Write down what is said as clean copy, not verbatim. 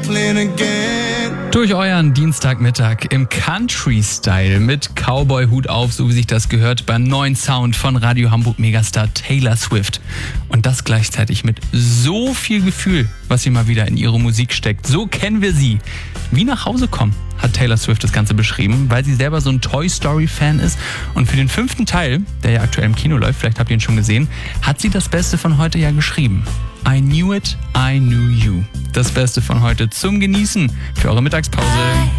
Durch euren Dienstagmittag im Country-Style mit Cowboy-Hut auf, so wie sich das gehört, beim neuen Sound von Radio Hamburg Megastar Taylor Swift. Und das gleichzeitig mit so viel Gefühl, was sie mal wieder in ihre Musik steckt. So kennen wir sie. Wie nach Hause kommen, hat Taylor Swift das Ganze beschrieben, weil sie selber so ein Toy Story-Fan ist. Und für den 5. Teil, der ja aktuell im Kino läuft, vielleicht habt ihr ihn schon gesehen, hat sie das Beste von heute ja geschrieben. I knew it, I knew you. Das Beste von heute zum Genießen für eure Mittagspause.